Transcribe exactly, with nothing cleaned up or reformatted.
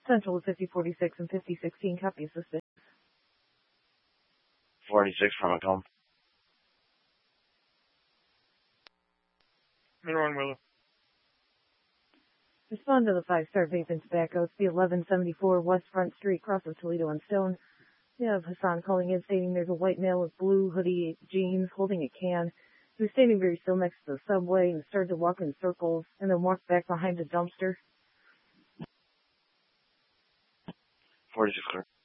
Central is fifty forty-six and fifty sixteen. Copy assistant. forty-six from Macomb. Middle one, Willow. Respond to the five-star vape and tobacco. It's the eleven seventy-four West Front Street, cross of Toledo and Stone. We have Hassan calling in stating there's a white male with blue hoodie, jeans, holding a can. He was standing very still next to the subway and started to walk in circles and then walked back behind a dumpster. forty-six clear.